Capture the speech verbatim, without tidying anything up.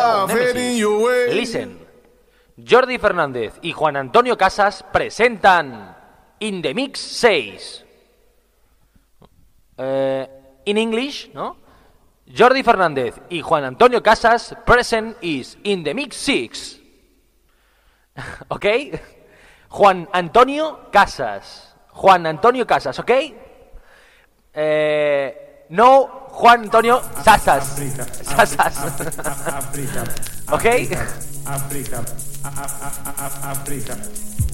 love heading your way. Listen. Jordi Fernández y Juan Antonio Casas presentan In the Mix seis. Uh, in English, ¿no? Jordi Fernández y Juan Antonio Casas present is In the Mix six. ¿Ok? Juan Antonio Casas. Juan Antonio Casas, ¿ok? Eh, no Juan Antonio Sasas. Sasas. ¿Ok? África, África.